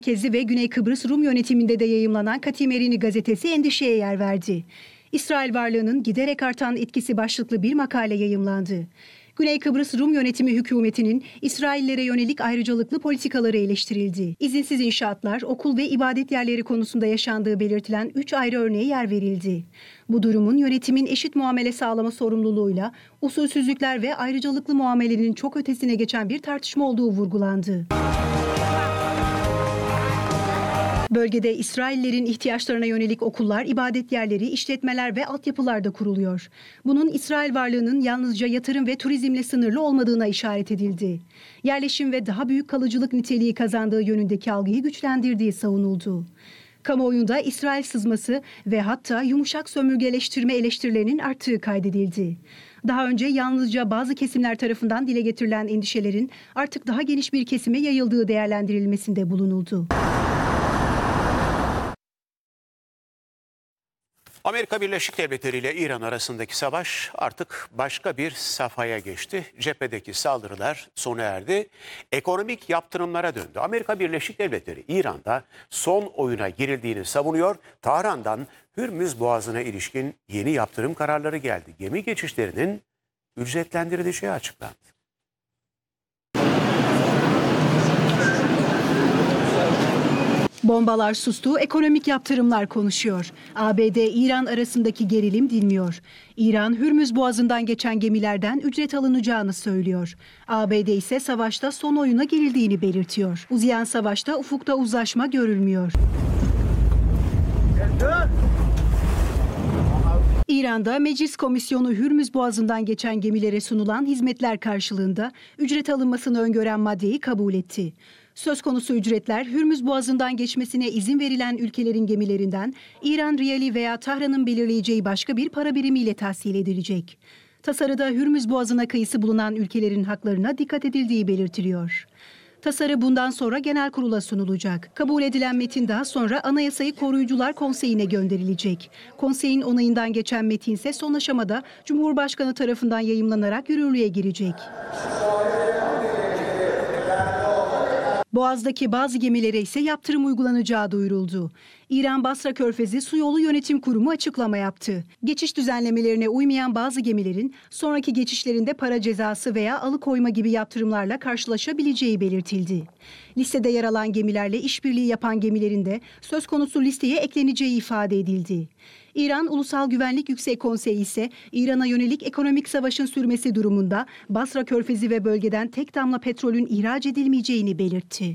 Merkezi ve Güney Kıbrıs Rum yönetiminde de yayımlanan Katimerini gazetesi endişeye yer verdi. İsrail varlığının giderek artan etkisi başlıklı bir makale yayımlandı. Güney Kıbrıs Rum yönetimi hükümetinin İsraillere yönelik ayrıcalıklı politikaları eleştirildi. İzinsiz inşaatlar, okul ve ibadet yerleri konusunda yaşandığı belirtilen 3 ayrı örneğe yer verildi. Bu durumun yönetimin eşit muamele sağlama sorumluluğuyla usulsüzlükler ve ayrıcalıklı muamelenin çok ötesine geçen bir tartışma olduğu vurgulandı. Bölgede İsraillerin ihtiyaçlarına yönelik okullar, ibadet yerleri, işletmeler ve altyapılar da kuruluyor. Bunun İsrail varlığının yalnızca yatırım ve turizmle sınırlı olmadığına işaret edildi. Yerleşim ve daha büyük kalıcılık niteliği kazandığı yönündeki algıyı güçlendirdiği savunuldu. Kamuoyunda İsrail sızması ve hatta yumuşak sömürgeleştirme eleştirilerinin arttığı kaydedildi. Daha önce yalnızca bazı kesimler tarafından dile getirilen endişelerin artık daha geniş bir kesime yayıldığı değerlendirilmesinde bulunuldu. Amerika Birleşik Devletleri ile İran arasındaki savaş artık başka bir safhaya geçti. Cephedeki saldırılar sona erdi. Ekonomik yaptırımlara döndü. Amerika Birleşik Devletleri İran'da son oyuna girildiğini savunuyor. Tahran'dan Hürmüz Boğazı'na ilişkin yeni yaptırım kararları geldi. Gemi geçişlerinin ücretlendirileceği açıklandı. Bombalar sustu, ekonomik yaptırımlar konuşuyor. ABD-İran arasındaki gerilim dinmiyor. İran, Hürmüz Boğazı'ndan geçen gemilerden ücret alınacağını söylüyor. ABD ise savaşta son oyuna girildiğini belirtiyor. Uzayan savaşta ufukta uzlaşma görülmüyor. İran'da Meclis Komisyonu Hürmüz Boğazı'ndan geçen gemilere sunulan hizmetler karşılığında ücret alınmasını öngören maddeyi kabul etti. Söz konusu ücretler Hürmüz Boğazı'ndan geçmesine izin verilen ülkelerin gemilerinden İran riyali veya Tahran'ın belirleyeceği başka bir para birimiyle tahsil edilecek. Tasarıda Hürmüz Boğazı'na kıyısı bulunan ülkelerin haklarına dikkat edildiği belirtiliyor. Tasarı bundan sonra genel kurula sunulacak. Kabul edilen metin daha sonra Anayasayı Koruyucular Konseyi'ne gönderilecek. Konseyin onayından geçen metin ise son aşamada Cumhurbaşkanı tarafından yayımlanarak yürürlüğe girecek. Boğaz'daki bazı gemilere ise yaptırım uygulanacağı duyuruldu. İran Basra Körfezi Su Yolu Yönetim Kurumu açıklama yaptı. Geçiş düzenlemelerine uymayan bazı gemilerin sonraki geçişlerinde para cezası veya alıkoyma gibi yaptırımlarla karşılaşabileceği belirtildi. Listede yer alan gemilerle işbirliği yapan gemilerin de söz konusu listeye ekleneceği ifade edildi. İran Ulusal Güvenlik Yüksek Konseyi ise İran'a yönelik ekonomik savaşın sürmesi durumunda Basra Körfezi ve bölgeden tek damla petrolün ihraç edilmeyeceğini belirtti.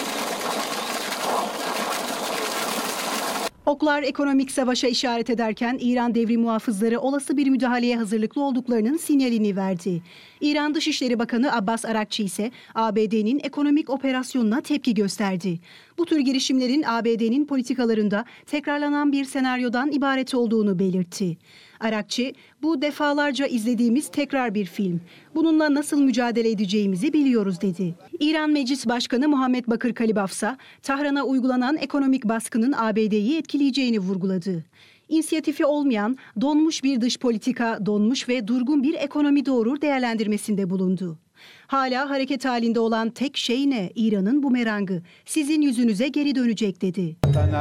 Oklar ekonomik savaşa işaret ederken İran devrim muhafızları olası bir müdahaleye hazırlıklı olduklarının sinyalini verdi. İran Dışişleri Bakanı Abbas Arakçı ise ABD'nin ekonomik operasyonuna tepki gösterdi. Bu tür girişimlerin ABD'nin politikalarında tekrarlanan bir senaryodan ibaret olduğunu belirtti. Arakçı, bu defalarca izlediğimiz tekrar bir film. Bununla nasıl mücadele edeceğimizi biliyoruz dedi. İran Meclis Başkanı Muhammed Bakır Kalibaf ise Tahran'a uygulanan ekonomik baskının ABD'yi etkileyeceğini vurguladı. İnisiyatifi olmayan, donmuş bir dış politika, donmuş ve durgun bir ekonomi doğurur değerlendirmesinde bulundu. Hala hareket halinde olan tek şey ne? İran'ın bumerangı. Sizin yüzünüze geri dönecek dedi.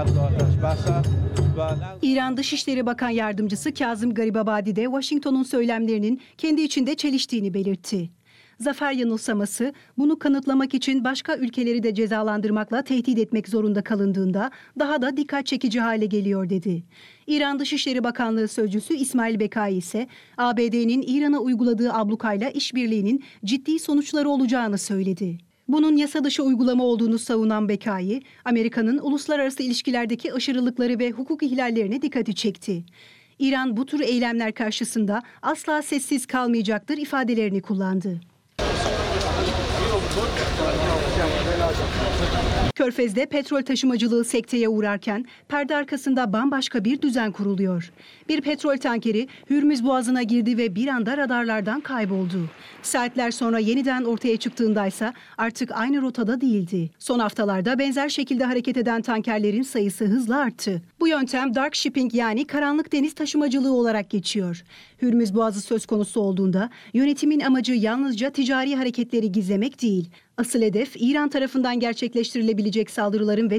İran Dışişleri Bakan Yardımcısı Kazım Garibabadi de Washington'un söylemlerinin kendi içinde çeliştiğini belirtti. Zafer yanılsaması, bunu kanıtlamak için başka ülkeleri de cezalandırmakla tehdit etmek zorunda kalındığında daha da dikkat çekici hale geliyor dedi. İran Dışişleri Bakanlığı Sözcüsü İsmail Bekai ise ABD'nin İran'a uyguladığı ablukayla işbirliğinin ciddi sonuçları olacağını söyledi. Bunun yasa dışı uygulama olduğunu savunan Bekai, Amerika'nın uluslararası ilişkilerdeki aşırılıkları ve hukuk ihlallerine dikkati çekti. İran bu tür eylemler karşısında asla sessiz kalmayacaktır ifadelerini kullandı. Körfez'de petrol taşımacılığı sekteye uğrarken perde arkasında bambaşka bir düzen kuruluyor. Bir petrol tankeri Hürmüz Boğazı'na girdi ve bir anda radarlardan kayboldu. Saatler sonra yeniden ortaya çıktığındaysa artık aynı rotada değildi. Son haftalarda benzer şekilde hareket eden tankerlerin sayısı hızla arttı. Bu yöntem dark shipping yani karanlık deniz taşımacılığı olarak geçiyor. Hürmüz Boğazı söz konusu olduğunda yönetimin amacı yalnızca ticari hareketleri gizlemek değil. Asıl hedef İran tarafından gerçekleştirilebilecek saldırıların ve